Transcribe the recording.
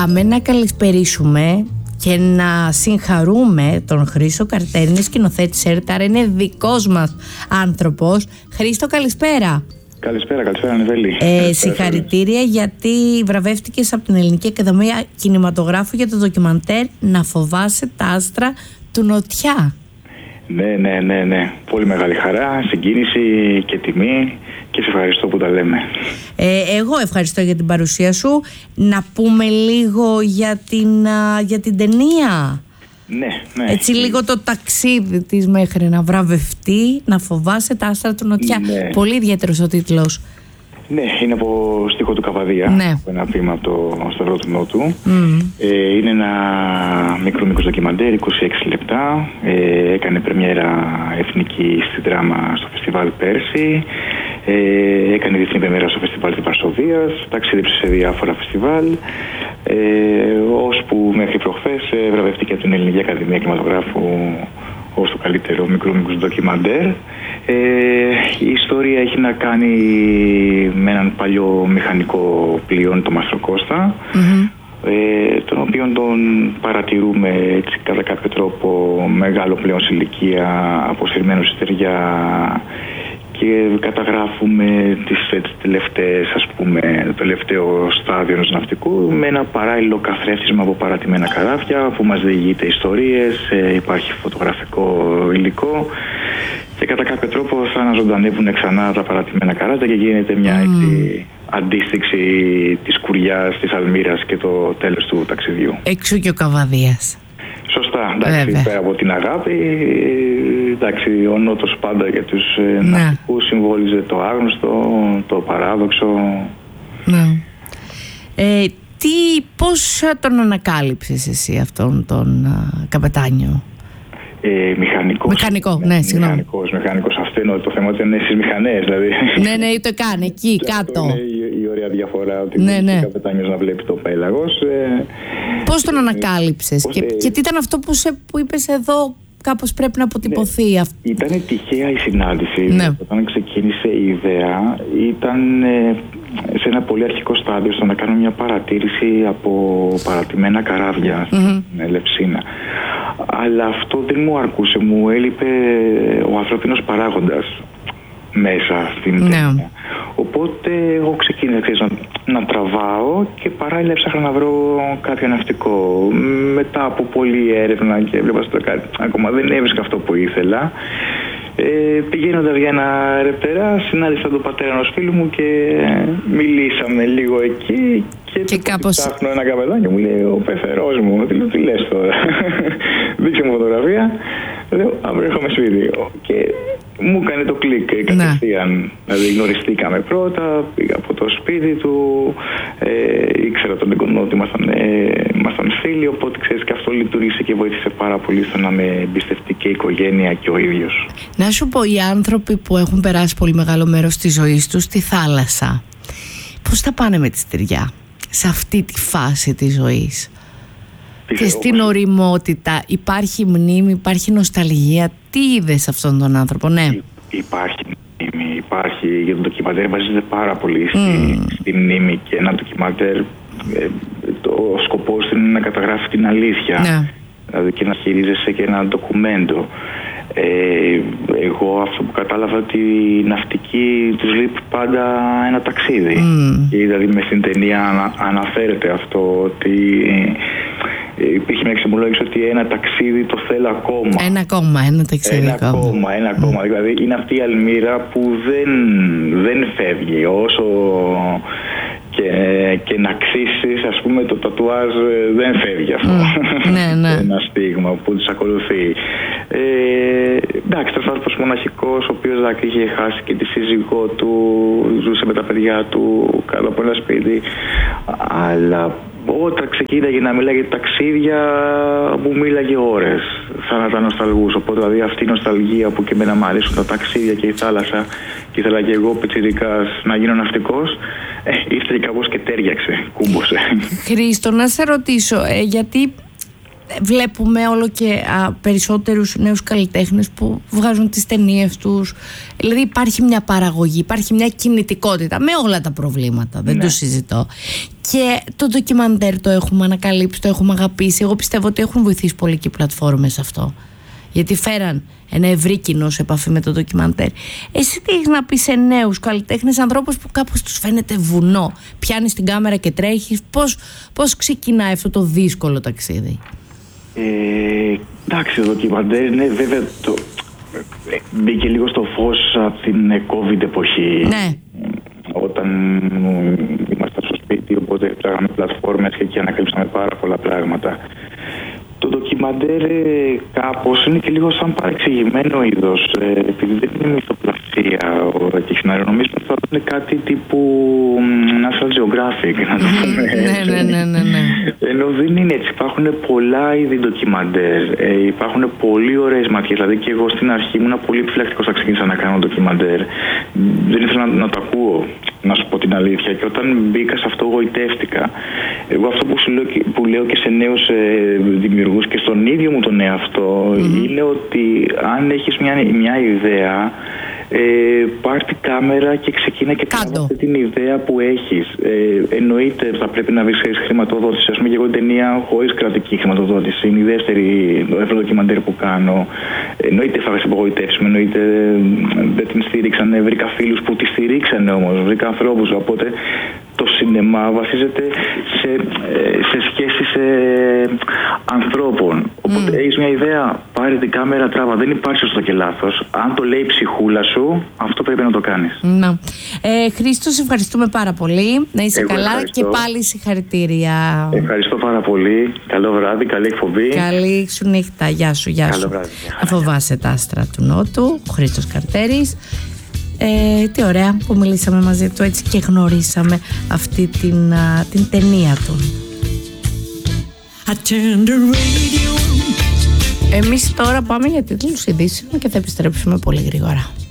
Πάμε να καλησπερίσουμε και να συγχαρούμε τον Χρήστο Καρτέρνη, σκηνοθέτη ΣΕΡΤΑΡ. Είναι δικός μας άνθρωπος. Χρήστο, καλησπέρα. Καλησπέρα, Νεβέλη. Συγχαρητήρια, γιατί βραβεύτηκες από την Ελληνική Ακαδημία Κινηματογράφου για το ντοκιμαντέρ «Να φοβάσαι τα άστρα του Νοτιά». Ναι. Πολύ μεγάλη χαρά, συγκίνηση και τιμή, και σε ευχαριστώ που τα λέμε. Εγώ ευχαριστώ για την παρουσία σου. Να πούμε λίγο για την ταινία. Ναι. Έτσι λίγο το ταξίδι της μέχρι να βραβευτεί, «Να φοβάσαι τα άστρα του Νοτιά». Ναι. Πολύ ιδιαίτερος ο τίτλος. Ναι, είναι από στίχο του Καβαδία, ναι. Από ένα ποίημα από το Σταυρό του Νότου. Είναι ένα μικρό ντοκιμαντέρ, 26 λεπτά. Έκανε πρεμιέρα εθνική στη Δράμα στο φεστιβάλ πέρσι. Έκανε διεθνή πρεμιέρα στο φεστιβάλ της Βαρσοβίας. Ταξίδεψε σε διάφορα φεστιβάλ. Ώσπου μέχρι προχθές βραβευτήκε από την Ελληνική Ακαδημία Κινηματογράφου ως το καλύτερο μικρό ντοκιμαντέρ. Η ιστορία έχει να κάνει με έναν παλιό μηχανικό πλοίο, το Μαστροκώστα, τον οποίο τον παρατηρούμε έτσι, κατά κάποιο τρόπο μεγάλο πλέον σε ηλικία, αποσυρμένο στη στεριά, και καταγράφουμε το τελευταίο στάδιο ενός ναυτικού με ένα παράλληλο καθρέφτισμα από παρατημένα καράβια που μας διηγείται ιστορίες, υπάρχει φωτογραφικό υλικό και κατά κάποιο τρόπο θα αναζωντανεύουν ξανά τα παρατημένα καράβια και γίνεται μια αντίστοιξη της Κουριάς, της Αλμύρας και το τέλος του ταξιδιού. Εξού και ο Καβαδίας. Σωστά, εντάξει, πέρα από την αγάπη, εντάξει, ο Νότος πάντα για τους ναυτικούς συμβόλιζε το άγνωστο, το παράδοξο. Ναι. Πώς τον ανακάλυψες εσύ αυτόν τον καπετάνιο? Μηχανικό, ναι, συγγνώμη. Μηχανικός, αυτό είναι το θέμα, ότι είναι στις μηχανές, δηλαδή. Ναι, το κάνει εκεί κάτω. Είναι η ωραία διαφορά, ότι ο καπετάνιος να βλέπει το πέλαγος. Πώς τον ανακάλυψες και τι ήταν αυτό που είπες εδώ, κάπως πρέπει να αποτυπωθεί? Ήταν τυχαία η συνάντηση. Όταν ξεκίνησε η ιδέα, ήταν σε ένα πολύ αρχικό στάδιο στο να κάνω μια παρατήρηση από παρατημένα καράβια στην Ελευσίνα. Αλλά αυτό δεν μου αρκούσε, μου έλειπε ο ανθρώπινος παράγοντας μέσα στην ταινία. Οπότε εγώ ξεκίνησα να τραβάω και παράλληλα έψαχνα να βρω κάποιο ναυτικό. Μετά από πολλή έρευνα και έβλεπα στο κάτι, ακόμα δεν έβρισκα αυτό που ήθελα. Πηγαίνοντας για ένα ρεπτερά, συνάντησα τον πατέρα ενός φίλου μου και μιλήσαμε λίγο εκεί και κάπως ψάχνω ένα καπετάνιο, μου λέει ο πεθερός μου, τι λες τώρα? Δείξε μου φωτογραφία, λέω αύριο έχουμε σπίτι και μου έκανε το κλικ κατευθείαν. Δηλαδή γνωριστήκαμε πρώτα, πήγα από το σπίτι του, ήξερα τον εγγονό ότι ήμασταν φίλοι, οπότε ξέρεις και αυτό λειτουργήσε και βοήθησε πάρα πολύ στο να με εμπιστευτεί και η οικογένεια και ο ίδιος. Να σου πω, οι άνθρωποι που έχουν περάσει πολύ μεγάλο μέρος της ζωής τους στη θάλασσα, πώς θα πάνε με τη στεριά σε αυτή τη φάση της ζωής? Και στην ωριμότητα υπάρχει μνήμη, υπάρχει νοσταλγία? Τι είδες αυτόν τον άνθρωπο? Υπάρχει μνήμη, γιατί το ντοκιμαντέρ βασίζεται πάρα πολύ στη μνήμη, και ένα ντοκιμαντέρ ο σκοπός είναι να καταγράφει την αλήθεια, δηλαδή και να χειρίζεσαι και ένα ντοκουμέντο. Εγώ αυτό που κατάλαβα, ότι οι ναυτικοί τους λείπει πάντα ένα ταξίδι. Δηλαδή μες στην ταινία αναφέρεται αυτό, ότι υπήρχε μια εξομολόγηση ότι ένα ταξίδι το θέλω ακόμα. Ένα ταξίδι ακόμα. Δηλαδή είναι αυτή η Αλμύρα που δεν φεύγει όσο και να ξύσεις, ας πούμε, το τατουάζ δεν φεύγει αυτό. Ένα στίγμα που τους ακολουθεί. Εντάξει, ένας άνθρωπος μοναχικός, ο οποίος είχε χάσει και τη σύζυγό του, ζούσε με τα παιδιά του κάτω από ένα σπίτι, αλλά όταν ξεκίναγε να μιλάει για ταξίδια, μου μίλαγε ώρες, σαν να τα νοσταλγούσε. Οπότε δηλαδή αυτή η νοσταλγία που και εμένα μου αρέσουν τα ταξίδια και η θάλασσα, και ήθελα και εγώ πιτσιρικάς να γίνω ναυτικός, ήρθε κάπως και τέριαξε, κούμποσε. Χρήστο, να σε ρωτήσω, γιατί βλέπουμε όλο και περισσότερους νέους καλλιτέχνες που βγάζουν τις ταινίες τους. Δηλαδή υπάρχει μια παραγωγή, υπάρχει μια κινητικότητα με όλα τα προβλήματα, δεν το συζητώ. Και το ντοκιμαντέρ το έχουμε ανακαλύψει, το έχουμε αγαπήσει. Εγώ πιστεύω ότι έχουν βοηθήσει πολύ και οι πλατφόρμες αυτό. Γιατί φέραν ένα ευρύ κοινό σε επαφή με το ντοκιμαντέρ. Εσύ τι έχεις να πεις σε νέους καλλιτέχνες, ανθρώπους που κάπως τους φαίνεται βουνό? Πιάνεις την κάμερα και τρέχεις. Πώς ξεκινάει αυτό το δύσκολο ταξίδι? Εντάξει, το ντοκιμαντέρ είναι βέβαια μπήκε λίγο στο φως από την COVID εποχή. Ναι. Όταν ήμασταν στο σπίτι, οπότε φτιάχναμε πλατφόρμες και εκεί ανακαλύψαμε πάρα πολλά πράγματα. Το ντοκιμαντέρ κάπως είναι και λίγο σαν παρεξηγημένο είδος, επειδή δεν είναι μυθοπλασία και σενάριο. Νομίζω ότι θα είναι κάτι τύπου National Geographic, να το πούμε. Ναι. Ενώ δεν είναι έτσι. Υπάρχουν πολλά είδη ντοκιμαντέρ, υπάρχουν πολύ ωραίες ματιές. Δηλαδή και εγώ στην αρχή ήμουν πολύ επιφυλακτικός να ξεκίνησα να κάνω ντοκιμαντέρ. Δεν ήθελα να το ακούω, να σου πω την αλήθεια. Και όταν μπήκα σε αυτό, γοητεύτηκα. Εγώ αυτό που λέω και σε νέους δημιουργούς και στον ίδιο μου τον εαυτό είναι ότι αν έχεις μια ιδέα, πάρ' την κάμερα και ξεκίνα και κάτω αυτή την ιδέα που έχεις. Εννοείται θα πρέπει να βρεις χρηματοδότηση. Ας πούμε και εγώ την ταινία χωρίς κρατική χρηματοδότηση. Είναι το δεύτερο ντοκιμαντέρ που κάνω. Εννοείται θα απογοητεύσουμε, εννοείται δεν την στήριξαν. Βρήκα φίλους που τη στηρίξανε όμως, βρήκα ανθρώπους. Οπότε το σινεμά βασίζεται σε σχέσεις ανθρώπων. Οπότε έχεις μια ιδέα, πάρε την κάμερα, τράβα. Δεν υπάρχει σωστό και λάθος. Αν το λέει η ψυχούλα σου, αυτό πρέπει να το κάνεις. Χρήστο, σε ευχαριστούμε πάρα πολύ. Να είσαι καλά ευχαριστώ. Και πάλι συγχαρητήρια. Ευχαριστώ πάρα πολύ. Καλό βράδυ, καλή εκπομπή. Καλή σου νύχτα. Γεια σου. Καλό βράδυ. Να φοβάσαι τα άστρα του Νότου, ο Χρήστος Καρτέρης. Τι ωραία που μιλήσαμε μαζί του έτσι και γνωρίσαμε αυτή την ταινία του. Εμείς τώρα πάμε για τίτλους ειδήσεων και θα επιστρέψουμε πολύ γρήγορα.